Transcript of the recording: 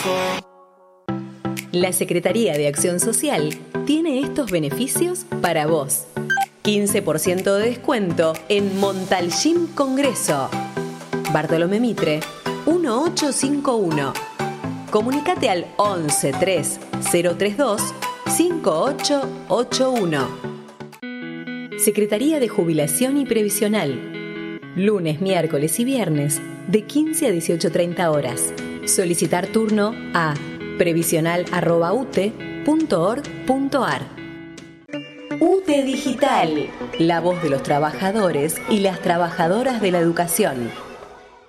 La Secretaría de Acción Social tiene estos beneficios para vos. 15% de descuento en Montalcín Congreso. Bartolomé Mitre, 1851. Comunicate al 11 3 032 5881. Secretaría de Jubilación y Previsional. Lunes, miércoles y viernes de 15 a 18:30 horas. Solicitar turno a previsional@ute.org.ar. UTE Digital, la voz de los trabajadores y las trabajadoras de la educación.